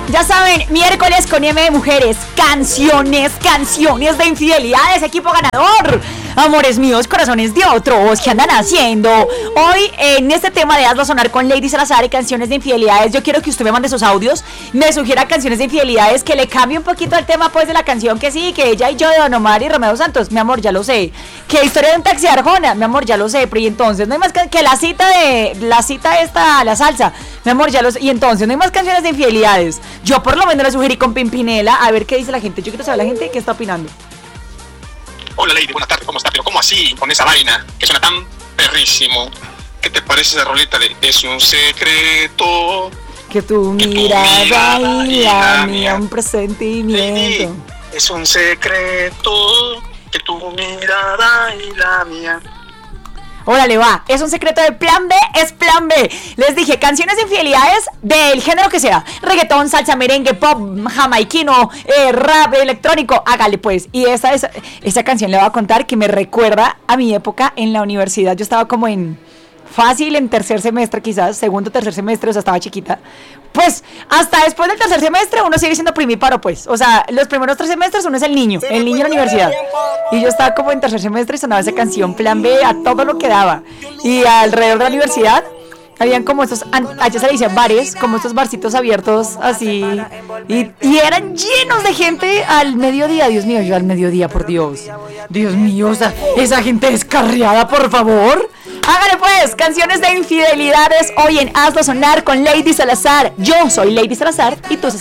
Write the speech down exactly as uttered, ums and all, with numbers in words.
Ya saben, miércoles con M de mujeres, canciones, canciones de infidelidades, equipo ganador. Amores míos, corazones de otros, ¿qué andan haciendo? Hoy, en este tema de Hazlo Sonar con Lady Salazar y canciones de infidelidades, yo quiero que usted me mande sus audios, me sugiera canciones de infidelidades, que le cambie un poquito el tema, pues, de la canción, que sí, que ella y yo de Don Omar y Romeo Santos, mi amor, ya lo sé. Que historia de un taxi de Arjona, mi amor, ya lo sé, pero y entonces, no hay más que, que la cita de, la cita esta, la salsa, mi amor, ya lo sé, y entonces, no hay más canciones de infidelidades. Yo por lo menos la sugerí con Pimpinela, a ver qué dice la gente, yo quiero saber la gente qué está opinando. Hola Lady, buenas tardes, ¿cómo está? Pero ¿cómo así? Con esa vaina que suena tan perrísimo. ¿Qué te parece esa roleta de Es un secreto? Que tu mirada y la mía, un presentimiento. Lady, es un secreto que tu mirada y la mía. Órale, va, es un secreto de Plan B, es Plan B. Les dije, canciones de infidelidades del género que sea. Reggaetón, salsa, merengue, pop, jamaiquino, eh, rap, electrónico, hágale pues. Y esa, esa, esa canción le voy a contar que me recuerda a mi época en la universidad. Yo estaba como en... fácil en tercer semestre, quizás, segundo, tercer semestre, o sea, estaba chiquita. Pues, hasta después del tercer semestre uno sigue siendo primíparo, pues. O sea, los primeros tres semestres uno es el niño, el niño de la universidad. Y yo estaba como en tercer semestre y sonaba esa canción, Plan B, a todo lo que daba. Y alrededor de la universidad habían como estos, allá se le decían bares, como estos barcitos abiertos así, y, y eran llenos de gente al mediodía. Dios mío, yo al mediodía, por Dios. Dios mío, o sea, esa gente descarriada, por favor. Hágale pues, canciones de infidelidades hoy en Hazlo Sonar con Lady Salazar. Yo soy Lady Salazar y tú